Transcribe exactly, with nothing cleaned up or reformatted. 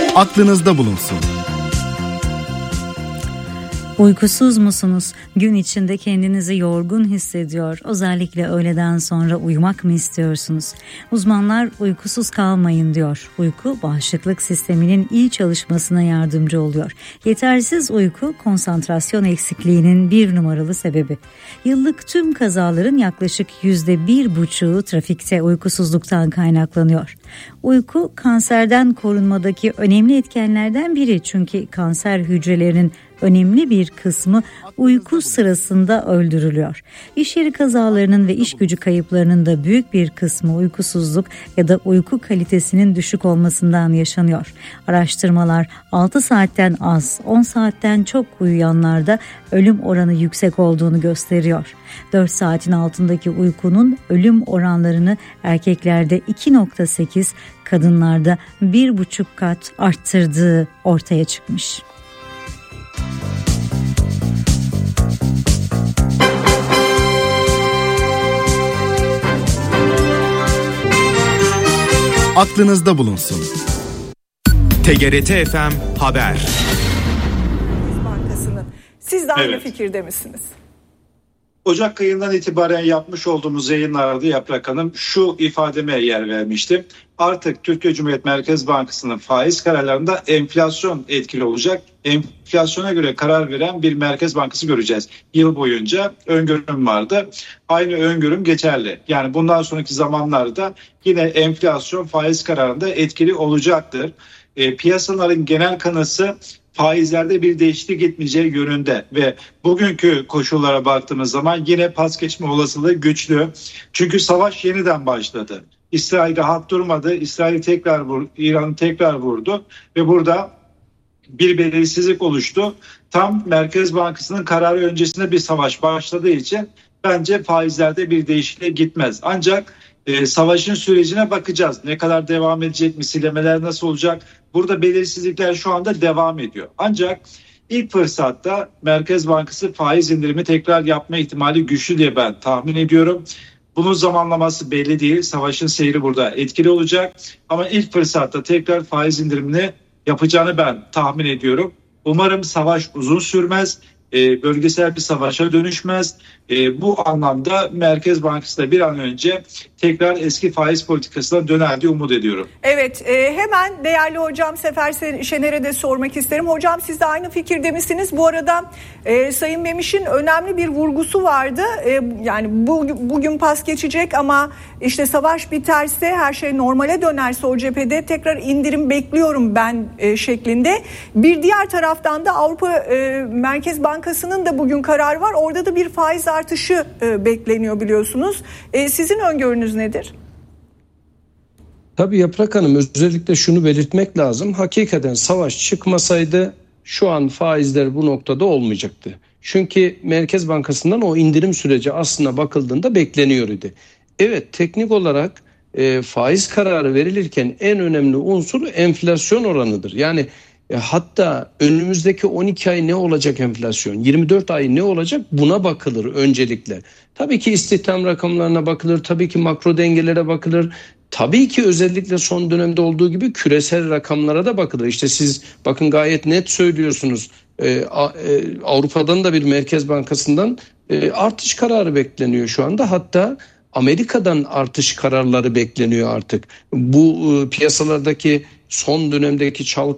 aklınızda bulunsun. Uykusuz musunuz? Gün içinde kendinizi yorgun hissediyor. Özellikle öğleden sonra uyumak mı istiyorsunuz? Uzmanlar uykusuz kalmayın diyor. Uyku bağışıklık sisteminin iyi çalışmasına yardımcı oluyor. Yetersiz uyku konsantrasyon eksikliğinin bir numaralı sebebi. Yıllık tüm kazaların yaklaşık yüzde bir buçuğu trafikte uykusuzluktan kaynaklanıyor. Uyku kanserden korunmadaki önemli etkenlerden biri, çünkü kanser hücrelerinin önemli bir kısmı uyku sırasında öldürülüyor. İş yeri kazalarının ve iş gücü kayıplarının da büyük bir kısmı uykusuzluk ya da uyku kalitesinin düşük olmasından yaşanıyor. Araştırmalar altı saatten az, on saatten çok uyuyanlarda ölüm oranı yüksek olduğunu gösteriyor. dört saatin altındaki uykunun ölüm oranlarını erkeklerde iki virgül sekiz, kadınlarda bir buçuk kat arttırdığı ortaya çıkmış. Aklınızda bulunsun. T G R T F M Haber. Bankası'nın. Siz de aynı Evet. fikirde misiniz? Ocak ayından itibaren yapmış olduğumuz yayınlarda Yaprak Hanım şu ifademe yer vermişti. Artık Türkiye Cumhuriyet Merkez Bankası'nın faiz kararlarında enflasyon etkili olacak. Enflasyona göre karar veren bir Merkez Bankası göreceğiz. Yıl boyunca öngörüm vardı. Aynı öngörüm geçerli. Yani bundan sonraki zamanlarda yine enflasyon faiz kararında etkili olacaktır. E, piyasaların genel kanısı faizlerde bir değişiklik gitmeyeceği yönünde ve bugünkü koşullara baktığımız zaman yine pas geçme olasılığı güçlü. Çünkü savaş yeniden başladı. İsrail rahat durmadı. İsrail tekrar vurdu, İran'ı tekrar vurdu ve burada bir belirsizlik oluştu. Tam Merkez Bankası'nın kararı öncesinde bir savaş başladığı için bence faizlerde bir değişikliğe gitmez. Ancak e, savaşın sürecine bakacağız. Ne kadar devam edecek, misillemeler nasıl olacak? Burada belirsizlikler şu anda devam ediyor. Ancak ilk fırsatta Merkez Bankası faiz indirimi tekrar yapma ihtimali güçlü diye ben tahmin ediyorum. Bunun zamanlaması belli değil. Savaşın seyri burada etkili olacak. Ama ilk fırsatta tekrar faiz indirimini yapacağını ben tahmin ediyorum. Umarım savaş uzun sürmez. E, bölgesel bir savaşa dönüşmez. E, bu anlamda Merkez Bankası da bir an önce tekrar eski faiz politikasına döner diye umut ediyorum. Evet, e, hemen değerli hocam Sefer Şener'e de sormak isterim. Hocam siz de aynı fikirde misiniz? Bu arada e, Sayın Memiş'in önemli bir vurgusu vardı. E, yani bu, bugün pas geçecek ama işte savaş biterse, her şey normale dönerse o cephede tekrar indirim bekliyorum ben e, şeklinde. Bir diğer taraftan da Avrupa e, Merkez Bankası'nın da bugün kararı var. Orada da bir faiz artışı e, bekleniyor biliyorsunuz. E, sizin öngörünüz nedir? Tabii Yaprak Hanım, özellikle şunu belirtmek lazım. Hakikaten savaş çıkmasaydı şu an faizler bu noktada olmayacaktı. Çünkü Merkez Bankası'ndan o indirim süreci aslında bakıldığında bekleniyor idi. Evet, teknik olarak e, faiz kararı verilirken en önemli unsur enflasyon oranıdır. Yani e, hatta önümüzdeki on iki ay ne olacak enflasyon, yirmi dört ay ne olacak, buna bakılır öncelikle. Tabii ki istihdam rakamlarına bakılır, tabii ki makro dengelere bakılır. Tabii ki özellikle son dönemde olduğu gibi küresel rakamlara da bakılır. İşte siz bakın gayet net söylüyorsunuz. Ee, Avrupa'dan da bir Merkez Bankası'ndan e, artış kararı bekleniyor şu anda. Hatta Amerika'dan artış kararları bekleniyor artık. Bu e, piyasalardaki son dönemdeki çalkantılar